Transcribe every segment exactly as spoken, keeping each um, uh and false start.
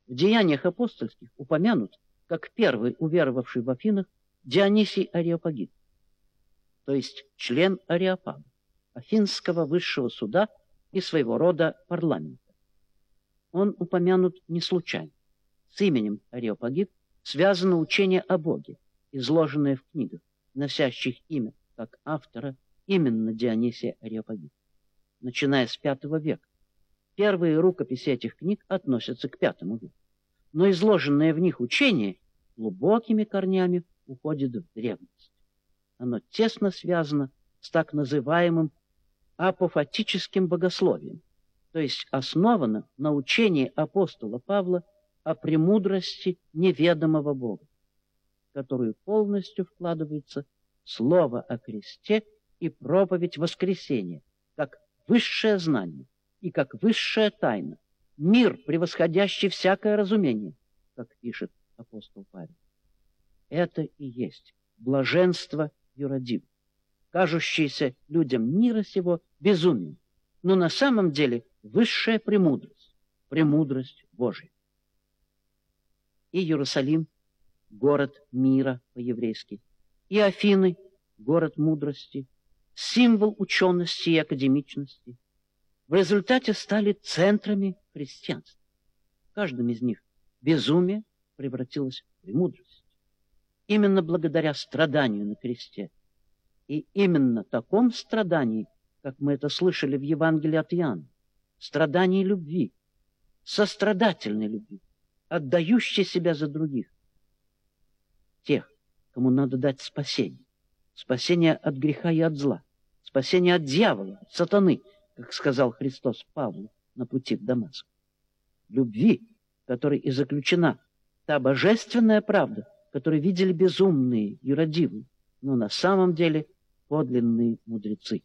в Деяниях апостольских упомянут как первый уверовавший в Афинах Дионисий Ареопагит, то есть член Ареопага, Афинского высшего суда и своего рода парламента. Он упомянут не случайно. С именем Ареопагит связано учение о Боге, изложенное в книгах, носящих имя как автора именно Дионисия Ареопагита, начиная с пятого века. Первые рукописи этих книг относятся к пятому веку, но изложенное в них учение глубокими корнями уходит в древность. Оно тесно связано с так называемым апофатическим богословием, то есть основано на учении апостола Павла о премудрости неведомого Бога, в которую полностью вкладывается слово о кресте и проповедь воскресения, как высшее знание и как высшая тайна, мир, превосходящий всякое разумение, как пишет апостол Павел. Это и есть блаженство юродивых, кажущееся людям мира сего безумием, но на самом деле высшая премудрость, премудрость Божия. И Иерусалим — город мира по-еврейски, и Афины — город мудрости, символ учености и академичности, в результате стали центрами христианства. В каждом из них безумие превратилось в премудрость. Именно благодаря страданию на кресте, и именно таком страдании, как мы это слышали в Евангелии от Иоанна, страдании любви, сострадательной любви, отдающей себя за других, тех, кому надо дать спасение, спасение от греха и от зла, спасение от дьявола, от сатаны, как сказал Христос Павлу на пути к Дамаску. Любви, в которой и заключена та божественная правда, которую видели безумные, юродивые, но на самом деле подлинные мудрецы.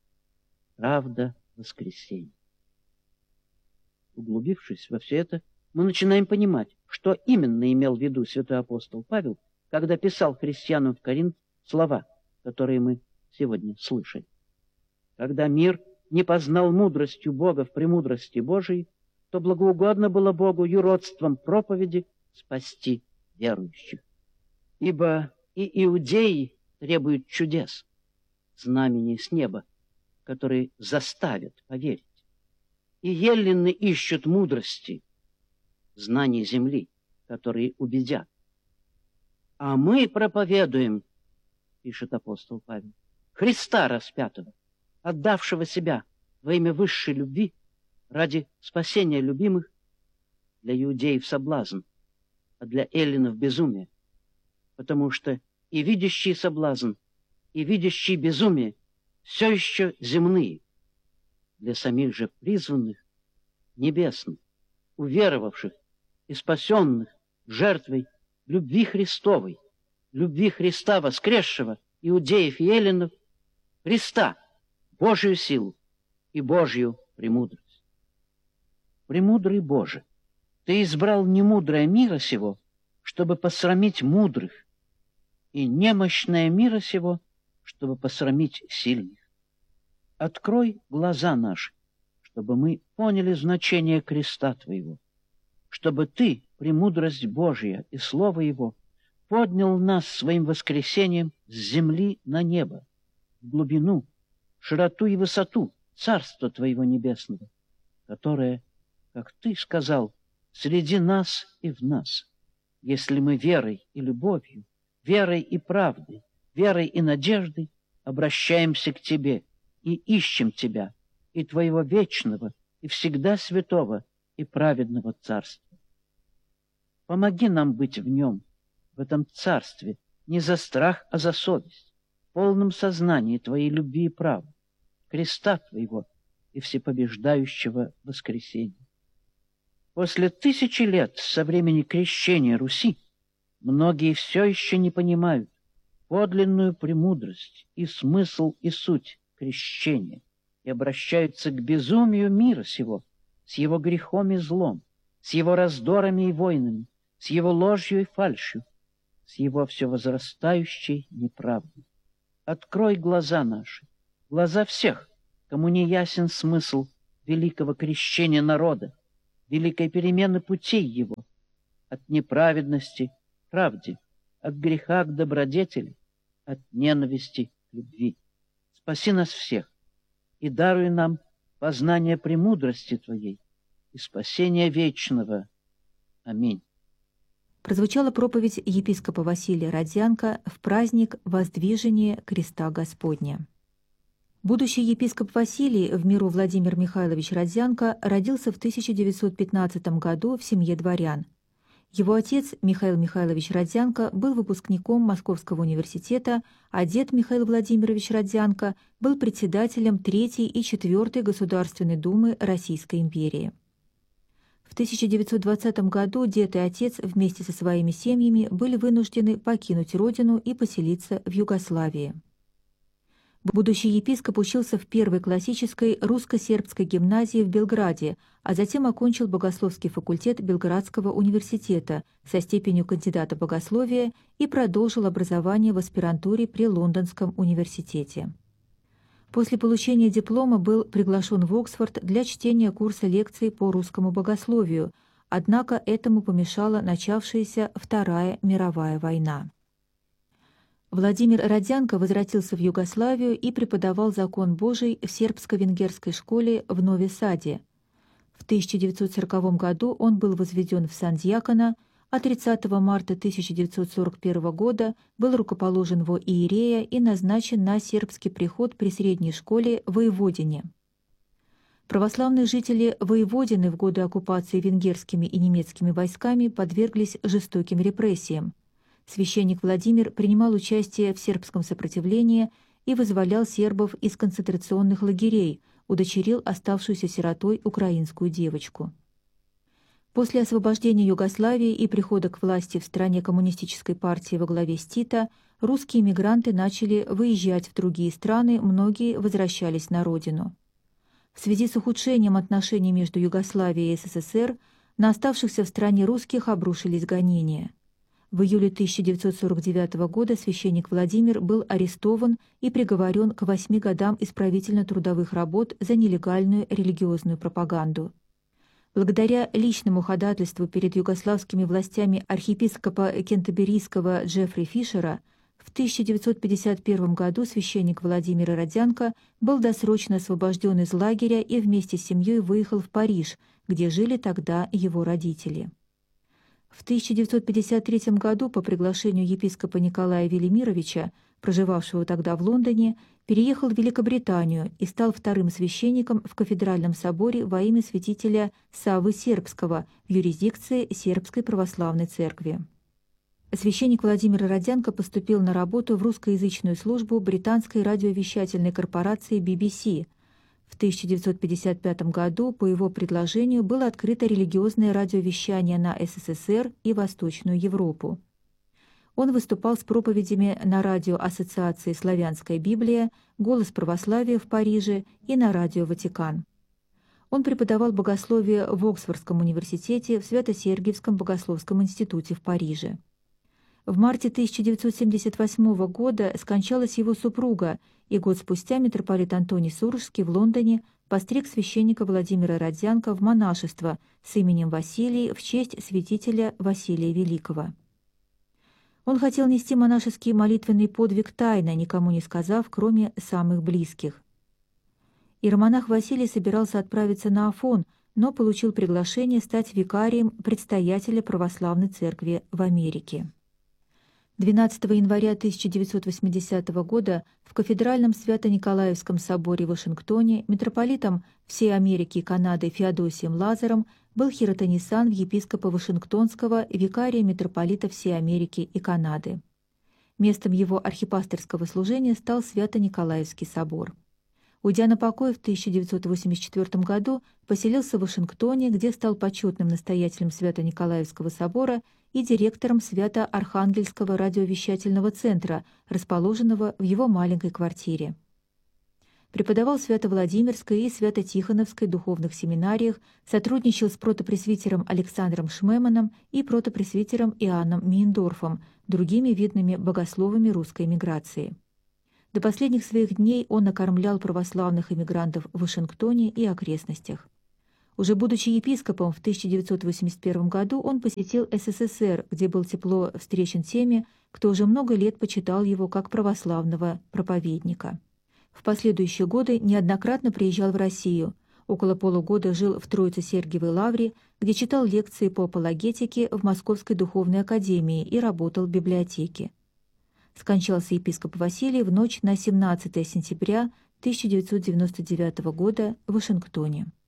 Правда воскресения. Углубившись во все это, мы начинаем понимать, что именно имел в виду святой апостол Павел, когда писал христианам в Коринт слова, которые мы сегодня слышали. Когда мир не познал мудростью Бога в премудрости Божией, то благоугодно было Богу юродством проповеди спасти верующих. Ибо и иудеи требуют чудес, знамений с неба, которые заставят поверить. И еллины ищут мудрости, знаний земли, которые убедят. А мы проповедуем, пишет апостол Павел, Христа распятого, отдавшего себя во имя высшей любви ради спасения любимых, для иудеев соблазн, а для эллинов безумие, потому что и видящий соблазн, и видящий безумие все еще земные, для самих же призванных, небесных, уверовавших и спасенных жертвой любви Христовой, любви Христа воскресшего, иудеев и эллинов, Христа, Божию силу и Божью премудрость. Премудрый Боже, Ты избрал немудрое мира сего, чтобы посрамить мудрых, и немощное мира сего, чтобы посрамить сильных. Открой глаза наши, чтобы мы поняли значение креста Твоего, чтобы Ты, премудрость Божия и Слово Его, поднял нас своим воскресением с земли на небо, в глубину, широту и высоту Царства Твоего Небесного, которое, как Ты сказал, среди нас и в нас, если мы верой и любовью, верой и правдой, верой и надеждой обращаемся к Тебе и ищем Тебя, и Твоего вечного, и всегда святого, и праведного Царства. Помоги нам быть в нем, в этом Царстве, не за страх, а за совесть, в полном сознании Твоей любви и правды, креста Твоего и всепобеждающего воскресения. После тысячи лет со времени крещения Руси многие все еще не понимают подлинную премудрость и смысл и суть крещения и обращаются к безумию мира сего, с его грехом и злом, с его раздорами и войнами, с его ложью и фальшью, с его все возрастающей неправдой. Открой глаза наши, глаза всех, кому не ясен смысл великого крещения народа, великой перемены путей его, от неправедности к правде, от греха к добродетели, от ненависти к любви. Спаси нас всех и даруй нам познание премудрости Твоей и спасения вечного. Аминь. Прозвучала проповедь епископа Василия Родзянко в праздник Воздвижения Креста Господня. Будущий епископ Василий, в миру Владимир Михайлович Родзянко, родился в тысяча девятьсот пятнадцатом году в семье дворян. Его отец, Михаил Михайлович Родзянко, был выпускником Московского университета, а дед Михаил Владимирович Родзянко был председателем Третьей и Четвертой Государственной Думы Российской империи. В тысяча девятьсот двадцатом году дед и отец вместе со своими семьями были вынуждены покинуть родину и поселиться в Югославии. Будущий епископ учился в первой классической русско-сербской гимназии в Белграде, а затем окончил богословский факультет Белградского университета со степенью кандидата богословия и продолжил образование в аспирантуре при Лондонском университете. После получения диплома был приглашен в Оксфорд для чтения курса лекций по русскому богословию, однако этому помешала начавшаяся Вторая мировая война. Владимир Родзянко возвратился в Югославию и преподавал закон Божий в сербско-венгерской школе в Нови Саде. В тысяча девятьсот сороковом году он был возведен в сан дьякона, а тридцатого марта тысяча девятьсот сорок первого года был рукоположен во иерея и назначен на сербский приход при средней школе в Воеводине. Православные жители Воеводины в годы оккупации венгерскими и немецкими войсками подверглись жестоким репрессиям. Священник Владимир принимал участие в сербском сопротивлении и вызволял сербов из концентрационных лагерей, удочерил оставшуюся сиротой украинскую девочку. После освобождения Югославии и прихода к власти в стране коммунистической партии во главе с Тита русские мигранты начали выезжать в другие страны, многие возвращались на родину. В связи с ухудшением отношений между Югославией и СССР на оставшихся в стране русских обрушились гонения. В июле тысяча девятьсот сорок девятого года священник Владимир был арестован и приговорен к восьми годам исправительно-трудовых работ за нелегальную религиозную пропаганду. Благодаря личному ходатайству перед югославскими властями архиепископа кентерберийского Джеффри Фишера в тысяча девятьсот пятьдесят первом году священник Владимир Родзянко был досрочно освобожден из лагеря и вместе с семьей выехал в Париж, где жили тогда его родители. В тысяча девятьсот пятьдесят третьем году по приглашению епископа Николая Велимировича, проживавшего тогда в Лондоне, переехал в Великобританию и стал вторым священником в кафедральном соборе во имя святителя Саввы Сербского в юрисдикции Сербской православной церкви. Священник Владимир Родзянко поступил на работу в русскоязычную службу британской радиовещательной корпорации би би си. В тысяча девятьсот пятьдесят пятом году по его предложению было открыто религиозное радиовещание на СССР и Восточную Европу. Он выступал с проповедями на радио Ассоциации «Славянская Библия», «Голос православия» в Париже и на радио «Ватикан». Он преподавал богословие в Оксфордском университете, в Свято-Сергиевском богословском институте в Париже. В марте тысяча девятьсот семьдесят восьмого года скончалась его супруга, и год спустя митрополит Антоний Сурожский в Лондоне постриг священника Владимира Родзянко в монашество с именем Василий в честь святителя Василия Великого. Он хотел нести монашеский молитвенный подвиг тайно, никому не сказав, кроме самых близких. Иеромонах Василий собирался отправиться на Афон, но получил приглашение стать викарием предстоятеля православной церкви в Америке. двенадцатого января тысяча девятьсот восьмидесятого года в кафедральном Свято-Николаевском соборе в Вашингтоне митрополитом всей Америки и Канады Феодосием Лазаром был хиротонисан в епископа Вашингтонского викария митрополита всей Америки и Канады. Местом его архипасторского служения стал Свято-Николаевский собор. Уйдя на покой в тысяча девятьсот восемьдесят четвёртом году, поселился в Вашингтоне, где стал почетным настоятелем Свято-Николаевского собора и директором Свято-Архангельского радиовещательного центра, расположенного в его маленькой квартире. Преподавал в Свято-Владимирской и Свято-Тихоновской духовных семинариях, сотрудничал с протопресвитером Александром Шмеманом и протопресвитером Иоанном Мейндорфом, другими видными богословами русской эмиграции. До последних своих дней он окормлял православных эмигрантов в Вашингтоне и окрестностях. Уже будучи епископом в тысяча девятьсот восемьдесят первом году он посетил СССР, где был тепло встречен теми, кто уже много лет почитал его как православного проповедника. В последующие годы неоднократно приезжал в Россию. Около полугода жил в Троице-Сергиевой лавре, где читал лекции по апологетике в Московской духовной академии и работал в библиотеке. Скончался епископ Василий в ночь на семнадцатое сентября тысяча девятьсот девяносто девятого года в Вашингтоне.